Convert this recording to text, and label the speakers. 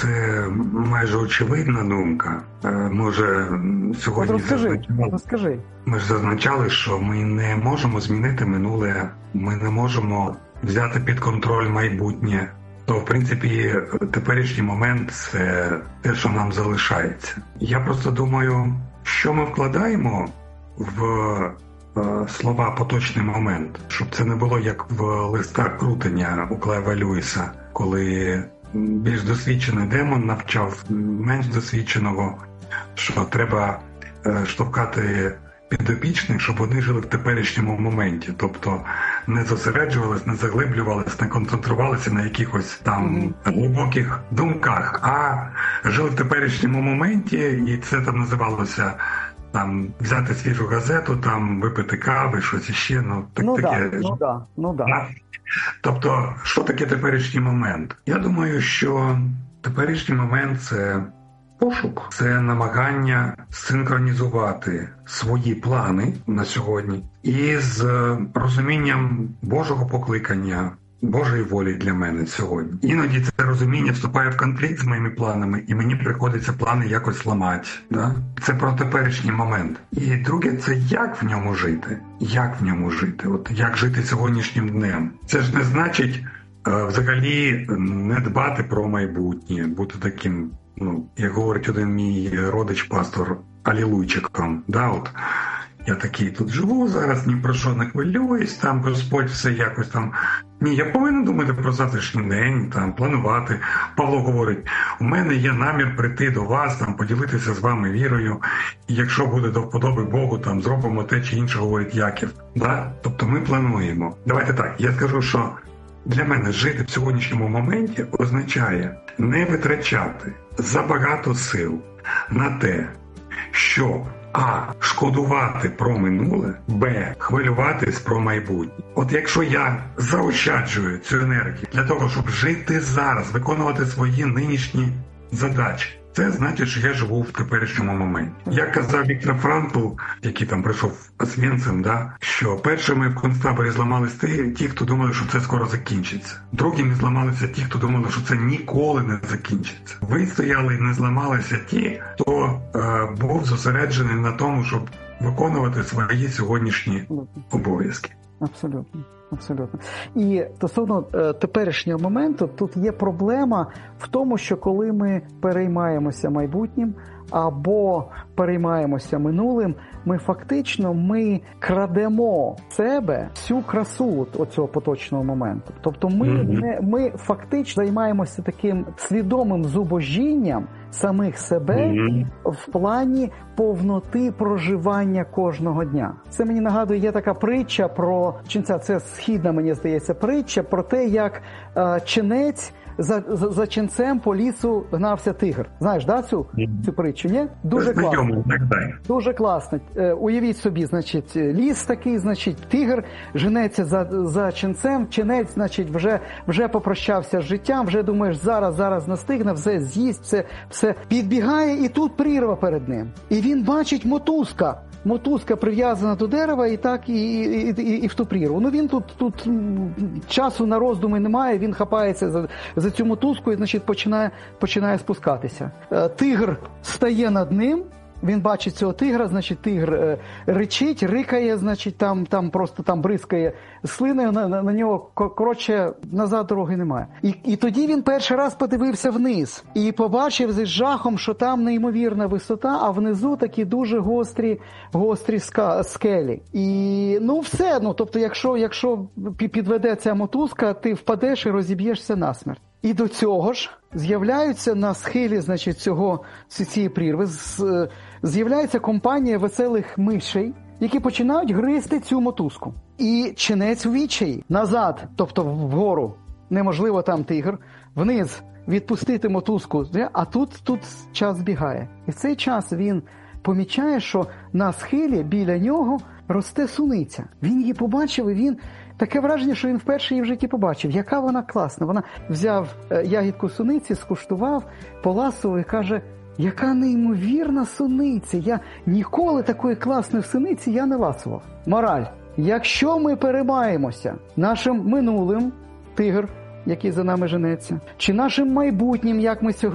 Speaker 1: це майже очевидна думка. Може, сьогодні
Speaker 2: розкажи.
Speaker 1: Ми ж зазначали, що ми не можемо змінити минуле, ми не можемо взяти під контроль майбутнє. То, в принципі, теперішній момент – це те, що нам залишається. Я просто думаю, що ми вкладаємо в слова «поточний момент», щоб це не було як в листах крутення у Клайва Льюіса, коли більш досвідчений демон навчав менш досвідченого, що треба штовхати підопічних, щоб вони жили в теперішньому моменті. Тобто не зосереджувалися, не заглиблювалися, не концентрувалися на якихось там глибоких думках, а жили в теперішньому моменті, і це там називалося там взяти свіжу газету, там випити кави, щось іще, таке. Тобто, що таке теперішній момент? Я думаю, що теперішній момент – це пошук, це намагання синхронізувати свої плани на сьогодні із розумінням Божого покликання, Божої волі для мене сьогодні. Іноді це розуміння вступає в конфлікт з моїми планами, і мені приходиться плани якось ламати. Да? Це про теперішній момент. І друге, це як в ньому жити. Як в ньому жити? От як жити сьогоднішнім днем. Це ж не значить взагалі не дбати про майбутнє, бути таким, як говорить один мій родич-пастор, алілуйчиком. Да, от. Я такий тут живу, зараз ні про що не хвилююсь, там Господь все якось там. Ні, я повинен думати про завтрашній день, там, планувати. Павло говорить, у мене є намір прийти до вас, там, поділитися з вами вірою, і якщо буде до вподоби Богу, там, зробимо те чи інше, говорить Яків. Да? Тобто ми плануємо. Давайте так, я скажу, що для мене жити в сьогоднішньому моменті означає не витрачати забагато сил на те, щоб а. шкодувати про минуле, б. хвилюватись про майбутнє. От якщо я заощаджую цю енергію для того, щоб жити зараз, виконувати свої нинішні задачі, це значить, що я живу в теперішньому моменті. Як казав Віктор Франкл, який там прийшов Освенцим, да, що першими в концтаборі зламалися ті, хто думали, що це скоро закінчиться. Другими зламалися ті, хто думали, що це ніколи не закінчиться. Вистояли і не зламалися ті, хто був зосереджений на тому, щоб виконувати свої сьогоднішні обов'язки.
Speaker 2: Абсолютно. Абсолютно. І стосовно теперішнього моменту, тут є проблема в тому, що коли ми переймаємося майбутнім або переймаємося минулим, ми фактично крадемо себе всю красу оцього поточного моменту. Тобто ми фактично займаємося таким свідомим зубожінням самих себе в плані повноти проживання кожного дня. Це мені нагадує, є така притча про ченця, це східна, мені здається, притча про те, як ченець за ченцем по лісу гнався тигр. Знаєш, да, цю притчу, ні? Дуже класно. Дуже класно. Уявіть собі, значить, ліс такий, значить, тигр женеться за ченцем, ченець, значить, вже попрощався з життям, вже думаєш, зараз настигне, все з'їсть, все підбігає, і тут прірва перед ним. І він бачить мотузка. Мотузка прив'язана до дерева і так і в ту прірву. Він тут часу на роздуми немає, він хапається за цю мотузку і, значить, починає спускатися. Тигр стає над ним, він бачить цього тигра, значить, тигр ричить, рикає, значить, там просто бризкає слиною на нього, коротше, назад дороги немає. І тоді він перший раз подивився вниз і побачив з жахом, що там неймовірна висота, а внизу такі дуже гострі скелі. І, все, тобто, якщо підведе ця мотузка, ти впадеш і розіб'єшся насмерть. І до цього ж з'являються на схилі, значить, цієї прірви, з'являється компанія веселих мишей, які починають гризти цю мотузку. І ченець у відчаї. Назад, тобто вгору, неможливо, там тигр, вниз відпустити мотузку, а тут час збігає. І в цей час він помічає, що на схилі біля нього росте суниця. Він її побачив, і він... Таке враження, що він вперше її в житті побачив. Яка вона класна. Вона взяв ягідку суниці, скуштував, поласував і каже, яка неймовірна суниця. Я ніколи такої класної суниці я не ласував. Мораль. Якщо ми переймаємося нашим минулим, тигр, який за нами женеться, чи нашим майбутнім, як ми